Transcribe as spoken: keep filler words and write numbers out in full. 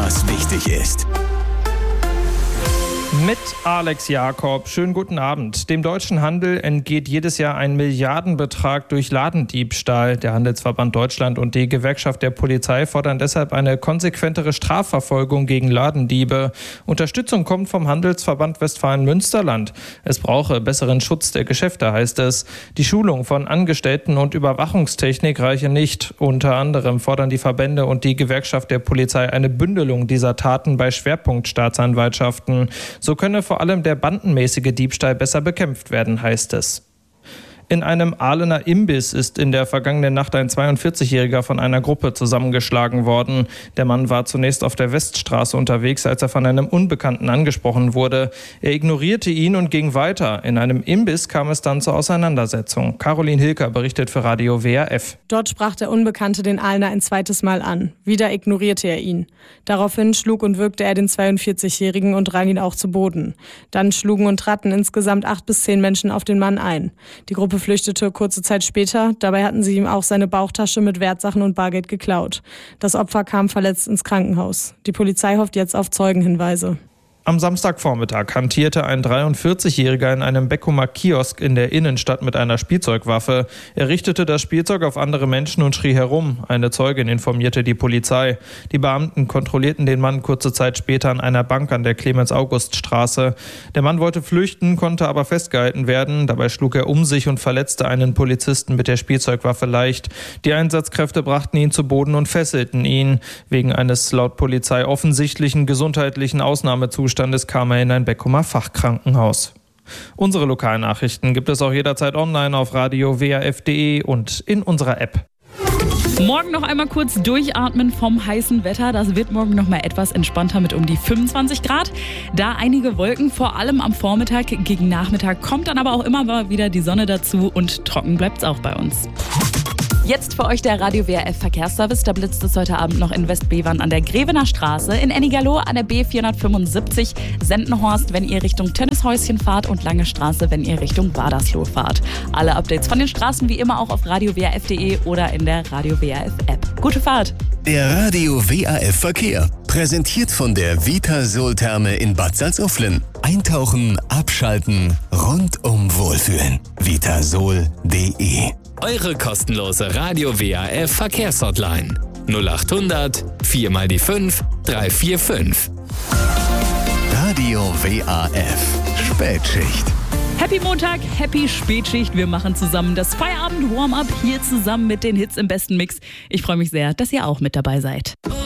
was wichtig ist. Mit Alex Jakob. Schönen guten Abend. Dem deutschen Handel entgeht jedes Jahr ein Milliardenbetrag durch Ladendiebstahl. Der Handelsverband Deutschland und die Gewerkschaft der Polizei fordern deshalb eine konsequentere Strafverfolgung gegen Ladendiebe. Unterstützung kommt vom Handelsverband Westfalen-Münsterland. Es brauche besseren Schutz der Geschäfte, heißt es. Die Schulung von Angestellten und Überwachungstechnik reiche nicht. Unter anderem fordern die Verbände und die Gewerkschaft der Polizei eine Bündelung dieser Taten bei Schwerpunktstaatsanwaltschaften. So könne vor allem der bandenmäßige Diebstahl besser bekämpft werden, heißt es. In einem Ahlener Imbiss ist in der vergangenen Nacht ein zweiundvierzigjähriger von einer Gruppe zusammengeschlagen worden. Der Mann war zunächst auf der Weststraße unterwegs, als er von einem Unbekannten angesprochen wurde. Er ignorierte ihn und ging weiter. In einem Imbiss kam es dann zur Auseinandersetzung. Caroline Hilker berichtet für Radio W R F. Dort sprach der Unbekannte den Ahlener ein zweites Mal an. Wieder ignorierte er ihn. Daraufhin schlug und würgte er den zweiundvierzigjährigen und rang ihn auch zu Boden. Dann schlugen und traten insgesamt acht bis zehn Menschen auf den Mann ein. Die Gruppe flüchtete kurze Zeit später. Dabei hatten sie ihm auch seine Bauchtasche mit Wertsachen und Bargeld geklaut. Das Opfer kam verletzt ins Krankenhaus. Die Polizei hofft jetzt auf Zeugenhinweise. Am Samstagvormittag hantierte ein dreiundvierzigjähriger in einem Beckumer Kiosk in der Innenstadt mit einer Spielzeugwaffe. Er richtete das Spielzeug auf andere Menschen und schrie herum. Eine Zeugin informierte die Polizei. Die Beamten kontrollierten den Mann kurze Zeit später an einer Bank an der Clemens-August-Straße. Der Mann wollte flüchten, konnte aber festgehalten werden. Dabei schlug er um sich und verletzte einen Polizisten mit der Spielzeugwaffe leicht. Die Einsatzkräfte brachten ihn zu Boden und fesselten ihn. Wegen eines laut Polizei offensichtlichen gesundheitlichen Ausnahmezustands kam er in ein Beckumer Fachkrankenhaus. Unsere Lokalnachrichten gibt es auch jederzeit online auf radio w r f punkt d e und in unserer App. Morgen noch einmal kurz durchatmen vom heißen Wetter. Das wird morgen noch mal etwas entspannter mit um die fünfundzwanzig Grad. Da einige Wolken, vor allem am Vormittag. Gegen Nachmittag kommt dann aber auch immer mal wieder die Sonne dazu und trocken bleibt es auch bei uns. Jetzt für euch der Radio W R F Verkehrsservice. Da blitzt es heute Abend noch in Westbevern an der Grevener Straße, in Ennigerloh an der B vierhundertfünfundsiebzig, Sendenhorst, wenn ihr Richtung Tennishäuschen fahrt und Lange Straße, wenn ihr Richtung Wadersloh fahrt. Alle Updates von den Straßen wie immer auch auf radio w r f punkt d e oder in der Radio W R F App. Gute Fahrt! Der Radio W R F Verkehr. Präsentiert von der Vitasol-Therme in Bad Salzuflen. Eintauchen, abschalten, rundum wohlfühlen. vitasol punkt d e. Eure kostenlose Radio W R F Verkehrshotline. null acht hundert vier mal die fünf drei vier fünf. Radio W R F Spätschicht. Happy Montag, happy Spätschicht. Wir machen zusammen das Feierabend-Warm-Up hier zusammen mit den Hits im besten Mix. Ich freue mich sehr, dass ihr auch mit dabei seid.